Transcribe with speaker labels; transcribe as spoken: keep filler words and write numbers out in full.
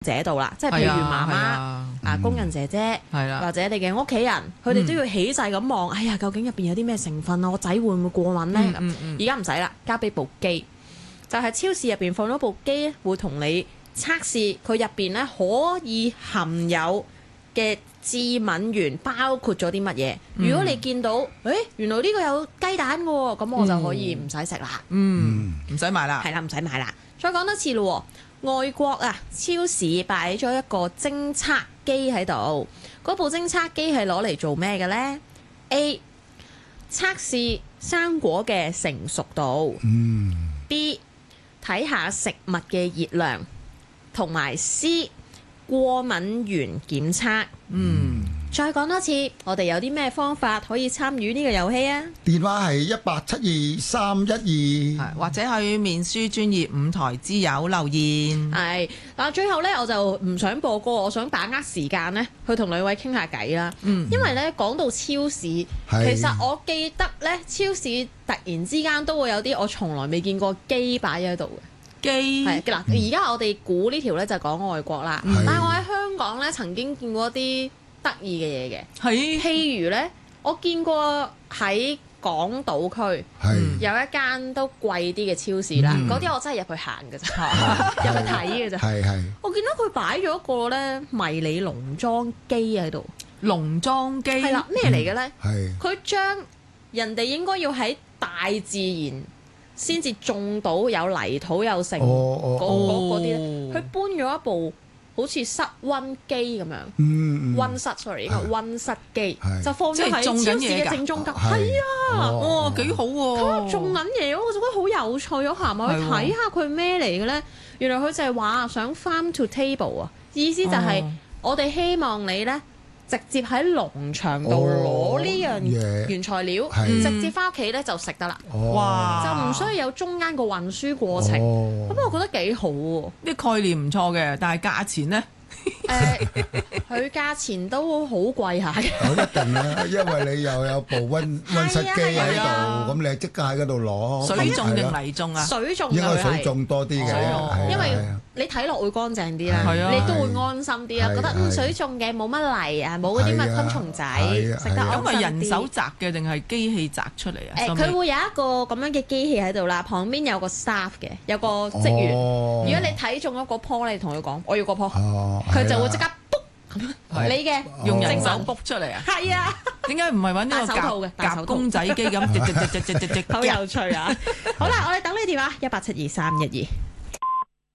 Speaker 1: 者度啦，即係譬如媽媽
Speaker 2: 啊
Speaker 1: 啊、工人姐姐，
Speaker 2: 係啦，
Speaker 1: 或者你嘅屋企人，佢哋都要起勢咁望，哎呀，究竟入邊有啲咩成分啊？我仔會唔會過敏呢？
Speaker 2: 嗯嗯
Speaker 1: 而家唔使啦，交俾部機，就係超市入邊放咗部機，會同你測試佢入邊咧可以含有嘅致敏原包括咗啲乜嘢。如果你見到，誒原來呢個有雞蛋嘅喎，咁我就可以唔使食啦。
Speaker 2: 嗯，唔使買啦，
Speaker 1: 係啦，唔使買啦。再講多次咯，外國啊，超市擺咗一個偵測機喺度，嗰部偵測機係攞嚟做咩嘅呢？ A. 測試生果嘅成熟度。
Speaker 3: 嗯
Speaker 1: B. 睇下食物嘅熱量，同埋 C. 過敏原檢測。
Speaker 2: 嗯，
Speaker 1: 再講多次，我哋有啲咩方法可以參與呢個遊戲啊？
Speaker 3: 電話係一八七二三一二，
Speaker 2: 係或者去面書專業五台之友留言。
Speaker 1: 係嗱，最後呢，我就唔想播歌，我想把握時間呢，去同兩位傾下偈啦。
Speaker 2: 嗯，
Speaker 1: 因為呢，講到超市，其實我記得呢，超市突然之間都會有啲我從來未見過機擺喺度嘅。
Speaker 2: 機
Speaker 1: 係嗱，而家我哋估呢條呢，就講外國啦，
Speaker 3: 係
Speaker 1: 但係我喺香港呢，曾經見過啲得意嘅嘢嘅，
Speaker 2: 係
Speaker 1: 譬如呢，我見過喺港島區
Speaker 3: 係
Speaker 1: 有一間都貴啲嘅超市啦，
Speaker 3: 嗯
Speaker 1: 嗰啲我真係入去行嘅咋，入去睇嘅咋。
Speaker 3: 係係
Speaker 1: 我見到佢擺咗一個呢迷你農莊機喺度，
Speaker 2: 農莊機
Speaker 1: 係啦，咩嚟嘅呢？
Speaker 3: 係
Speaker 1: 佢將人哋應該要喺大自然先至種到有泥土有成嗰
Speaker 3: 哦哦
Speaker 1: 嗰嗰啲咧，佢搬咗一部好似室溫機咁樣，
Speaker 3: 嗯嗯
Speaker 1: 溫室 sorry 應該溫室機，
Speaker 3: 係
Speaker 1: 就放咗喺超市嘅正中間。係啊，
Speaker 2: 哦，幾好喎！
Speaker 1: 種緊嘢，我覺得好有趣，我行埋去睇下佢咩嚟嘅咧。原來佢就係話想 farm to table 啊，意思就係我哋希望你咧。直接喺農場度攞呢樣原材料，
Speaker 3: 係
Speaker 1: 直接翻屋企咧就食得啦，
Speaker 3: 哦
Speaker 2: 哇！
Speaker 1: 就唔需要有中間個運輸過程。
Speaker 3: 哦
Speaker 1: 咁我覺得幾好喎。
Speaker 2: 啲概念唔錯嘅，但係價錢咧，
Speaker 1: 誒，佢價錢都好貴下嘅。
Speaker 3: 有一定啦，因為你又有部溫溫室機喺
Speaker 1: 係啊
Speaker 3: 度，咁你即刻喺嗰度攞。
Speaker 2: 水種定
Speaker 3: 係咯
Speaker 2: 泥種啊？
Speaker 1: 水種
Speaker 3: 應該水
Speaker 1: 佢係，
Speaker 3: 種多啲嘅，
Speaker 2: 水種
Speaker 3: 係啊
Speaker 1: 因為
Speaker 3: 係啊
Speaker 1: 你睇落會乾淨啲啦，
Speaker 2: 係啊
Speaker 1: 你都會安心啲啦，
Speaker 3: 係
Speaker 1: 覺得嗯
Speaker 3: 係
Speaker 1: 水種嘅冇乜泥啊，冇嗰啲乜昆蟲仔，
Speaker 3: 係啊
Speaker 1: 食得
Speaker 3: 係啊
Speaker 2: 咁係
Speaker 1: 安心
Speaker 2: 人手
Speaker 1: 啲。
Speaker 2: 摘嘅定係機器摘出嚟啊？
Speaker 1: 誒，
Speaker 2: 收尾
Speaker 1: 佢會有一個咁樣嘅機器喺度啦，旁邊有個 staff 嘅，有個職員。
Speaker 3: 哦
Speaker 1: 如果你睇中咗個棵，你同佢講我要個棵，
Speaker 3: 哦
Speaker 1: 佢就會即刻
Speaker 3: 係啦
Speaker 1: book 咁
Speaker 2: 係
Speaker 1: 你嘅
Speaker 2: 用人手
Speaker 1: 精神
Speaker 2: book 出嚟啊？
Speaker 1: 係啊，
Speaker 2: 點解唔係揾呢個
Speaker 1: 戴手套嘅
Speaker 2: 夾
Speaker 1: 戴手套
Speaker 2: 夾公仔機咁？直直直直直直
Speaker 1: 好有趣啊！好啦，我哋等你電話一八七二三一二。